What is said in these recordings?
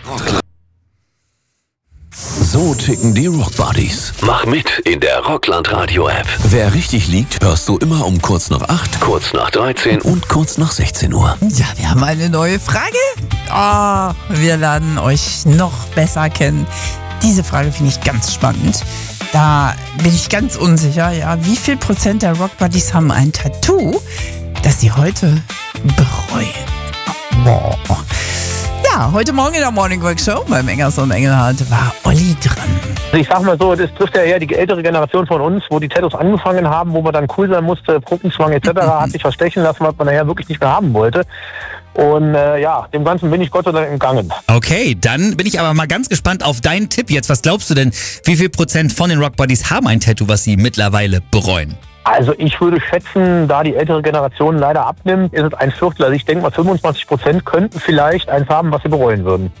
So ticken die Rockbuddies. Mach mit in der Rockland Radio App. Wer richtig liegt, hörst du immer um kurz nach 8, Kurz nach 13 und kurz nach 16 Uhr. Ja, wir haben eine neue Frage. Oh, wir lernen euch noch besser kennen. Diese Frage finde ich ganz spannend. Da bin ich ganz unsicher. Ja, wie viel Prozent der Rockbuddies haben ein Tattoo, das sie heute bereuen? Boah. Ja, heute Morgen in der Morning Work Show bei Mengers und Engelhardt war Olli dran. Ich sag mal so, das trifft ja eher die ältere Generation von uns, wo die Tattoos angefangen haben, wo man dann cool sein musste, Gruppenzwang etc. hat sich verstechen lassen, was man nachher wirklich nicht mehr haben wollte. Und dem Ganzen bin ich Gott sei Dank entgangen. Okay, dann bin ich aber mal ganz gespannt auf deinen Tipp jetzt. Was glaubst du denn, wie viel Prozent von den Rockbuddies haben ein Tattoo, was sie mittlerweile bereuen? Also ich würde schätzen, da die ältere Generation leider abnimmt, ist es ein Viertel. Also ich denke mal 25% könnten vielleicht eins haben, was sie bereuen würden.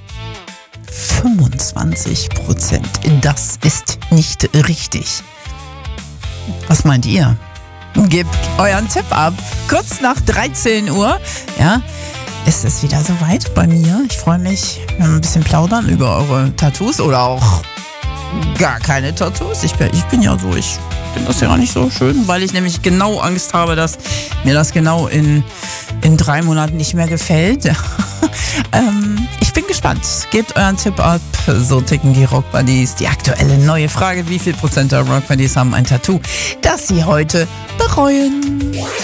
25%. Das ist nicht richtig. Was meint ihr? Gebt euren Tipp ab. Kurz nach 13 Uhr, ja, ist es wieder soweit bei mir. Ich freue mich, ein bisschen plaudern über eure Tattoos oder auch gar keine Tattoos. Ich bin ja so, ich finde das ja gar nicht so schön, weil ich nämlich genau Angst habe, dass mir das genau in 3 Monaten nicht mehr gefällt. Ich bin gespannt. Gebt euren Tipp ab. So ticken die Rockbuddies. Die aktuelle neue Frage: Wie viel Prozent der Rockbuddies haben ein Tattoo, das sie heute bereuen?